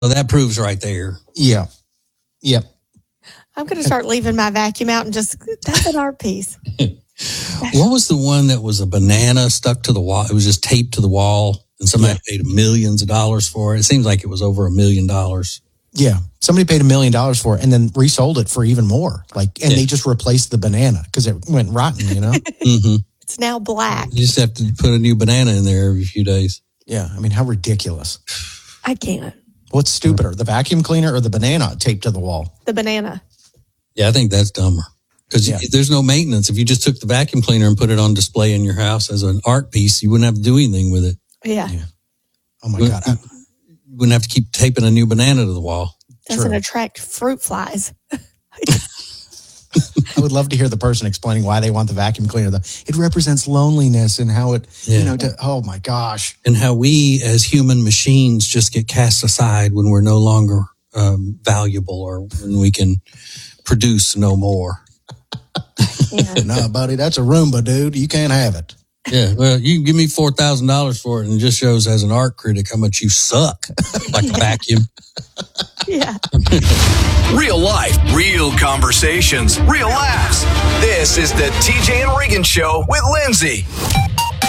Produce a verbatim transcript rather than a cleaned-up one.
Well, that proves right there. Yeah. Yep. I'm going to start leaving my vacuum out and just, that's an art piece. What was the one that was a banana stuck to the wall? It was just taped to the wall and somebody yeah. paid millions of dollars for it. It seems like it was over a million dollars. Yeah. Somebody paid a million dollars for it and then resold it for even more. Like, and yeah. they just replaced the banana because it went rotten, you know? mm-hmm. It's now black. You just have to put a new banana in there every few days. Yeah. I mean, how ridiculous. I can't. What's stupider, the vacuum cleaner or the banana taped to the wall? The banana. Yeah, I think that's dumber. Because yeah. there's no maintenance. If you just took the vacuum cleaner and put it on display in your house as an art piece, you wouldn't have to do anything with it. Yeah. yeah. Oh, my you God. I, you wouldn't have to keep taping a new banana to the wall. Doesn't True. attract fruit flies. I would love to hear the person explaining why they want the vacuum cleaner. Though. It represents loneliness and how it, yeah. you know, to, oh, my gosh. And how we as human machines just get cast aside when we're no longer um, valuable or when we can produce no more. Yeah. No, buddy, that's a Roomba, dude. You can't have it. Yeah, well, you can give me four thousand dollars for it, and it just shows as an art critic how much you suck, like a vacuum. Yeah. Real life, real conversations, real laughs. This is the T J and Regan Show with Lindsay.